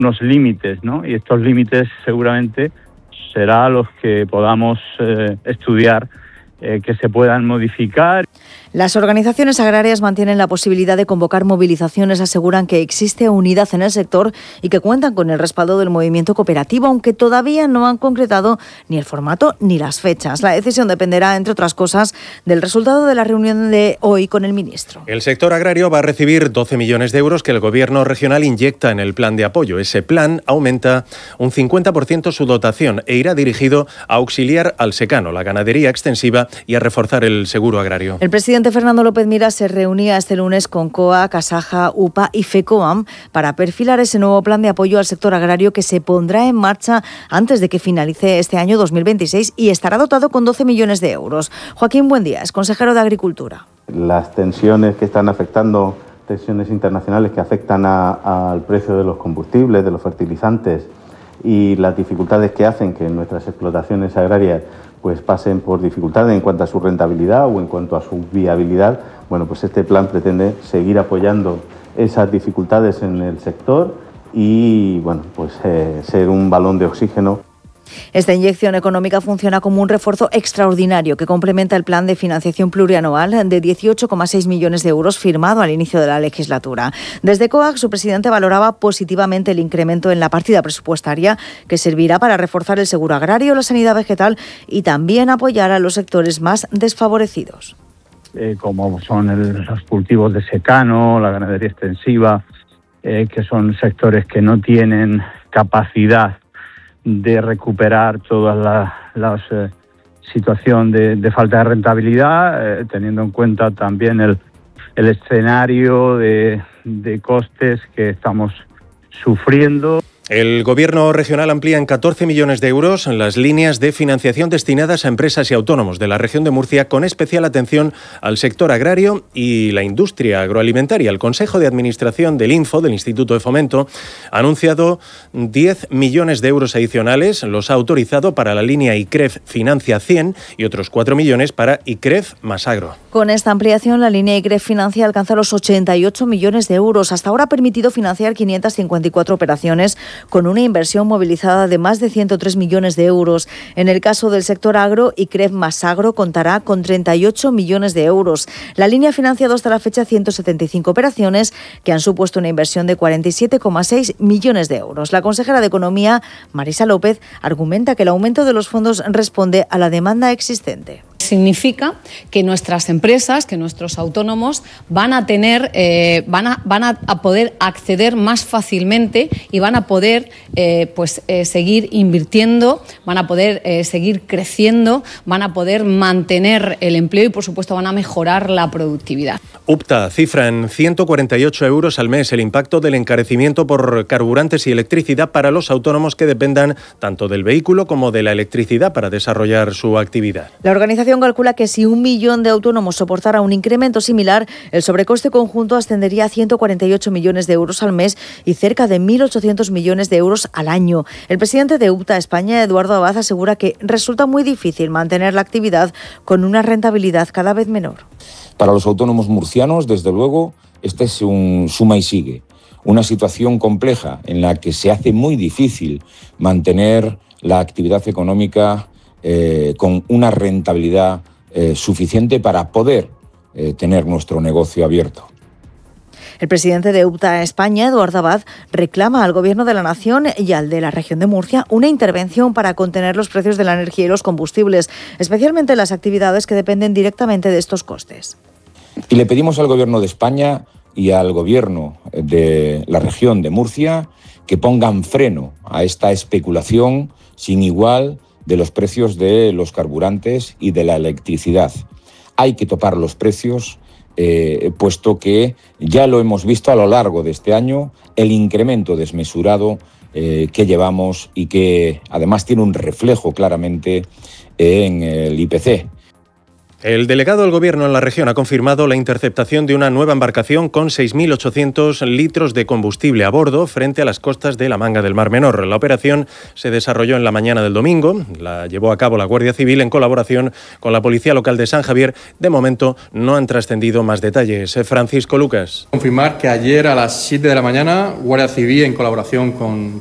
unos límites, ¿no? Y estos límites seguramente serán los que podamos estudiar que se puedan modificar. Las organizaciones agrarias mantienen la posibilidad de convocar movilizaciones, aseguran que existe unidad en el sector y que cuentan con el respaldo del movimiento cooperativo, aunque todavía no han concretado ni el formato ni las fechas. La decisión dependerá, entre otras cosas, del resultado de la reunión de hoy con el ministro. El sector agrario va a recibir 12 millones de euros que el Gobierno regional inyecta en el plan de apoyo. Ese plan aumenta un 50% su dotación e irá dirigido a auxiliar al secano, la ganadería extensiva y a reforzar el seguro agrario. El presidente Fernando López Miras se reunía este lunes con COAG, Asaja, UPA y FECOAM para perfilar ese nuevo plan de apoyo al sector agrario que se pondrá en marcha antes de que finalice este año 2026 y estará dotado con 12 millones de euros. Joaquín Buendía, consejero de Agricultura. Las tensiones que están afectando, tensiones internacionales que afectan al precio de los combustibles, de los fertilizantes y las dificultades que hacen que nuestras explotaciones agrarias pues pasen por dificultades en cuanto a su rentabilidad o en cuanto a su viabilidad, bueno, pues este plan pretende seguir apoyando esas dificultades en el sector y, bueno, pues ser un balón de oxígeno. Esta inyección económica funciona como un refuerzo extraordinario que complementa el plan de financiación plurianual de 18,6 millones de euros firmado al inicio de la legislatura. Desde COAG, su presidente valoraba positivamente el incremento en la partida presupuestaria que servirá para reforzar el seguro agrario, la sanidad vegetal y también apoyar a los sectores más desfavorecidos. Como son los cultivos de secano, la ganadería extensiva, que son sectores que no tienen capacidad de recuperar toda la situación de falta de rentabilidad, teniendo en cuenta también el escenario de costes que estamos sufriendo. El Gobierno regional amplía en 14 millones de euros las líneas de financiación destinadas a empresas y autónomos de la región de Murcia, con especial atención al sector agrario y la industria agroalimentaria. El Consejo de Administración del INFO, del Instituto de Fomento, ha anunciado 10 millones de euros adicionales. Los ha autorizado para la línea ICREF Financia 100 y otros 4 millones para ICREF Masagro. Con esta ampliación, la línea ICREF Financia alcanza los 88 millones de euros. Hasta ahora ha permitido financiar 554 operaciones con una inversión movilizada de más de 103 millones de euros. En el caso del sector agro, ICREF Masagro contará con 38 millones de euros. La línea ha financiado hasta la fecha 175 operaciones que han supuesto una inversión de 47,6 millones de euros. La consejera de Economía, Marisa López, argumenta que el aumento de los fondos responde a la demanda existente. Significa que nuestras empresas, que nuestros autónomos van a tener, van a poder acceder más fácilmente y van a poder seguir invirtiendo, van a poder seguir creciendo, van a poder mantener el empleo y, por supuesto, van a mejorar la productividad. UPTA cifra en 148 euros al mes el impacto del encarecimiento por carburantes y electricidad para los autónomos que dependan tanto del vehículo como de la electricidad para desarrollar su actividad. La organización calcula que si 1 millón de autónomos soportara un incremento similar, el sobrecoste conjunto ascendería a 148 millones de euros al mes y cerca de 1.800 millones de euros al año. El presidente de UPTA España, Eduardo Abad, asegura que resulta muy difícil mantener la actividad con una rentabilidad cada vez menor. Para los autónomos murcianos, desde luego, este es un suma y sigue. Una situación compleja en la que se hace muy difícil mantener la actividad económica con una rentabilidad suficiente para poder tener nuestro negocio abierto. El presidente de UPTA España, Eduardo Abad, reclama al Gobierno de la Nación y al de la región de Murcia una intervención para contener los precios de la energía y los combustibles, especialmente las actividades que dependen directamente de estos costes. Y le pedimos al Gobierno de España y al Gobierno de la región de Murcia que pongan freno a esta especulación sin igual de los precios de los carburantes y de la electricidad. Hay que topar los precios, puesto que ya lo hemos visto a lo largo de este año, el incremento desmesurado que llevamos y que además tiene un reflejo claramente en el IPC. El delegado del Gobierno en la región ha confirmado la interceptación de una nueva embarcación con 6.800 litros de combustible a bordo frente a las costas de la Manga del Mar Menor. La operación se desarrolló en la mañana del domingo, la llevó a cabo la Guardia Civil en colaboración con la Policía Local de San Javier. De momento no han trascendido más detalles. Francisco Lucas. Confirmar que ayer a las 7 de la mañana, Guardia Civil en colaboración con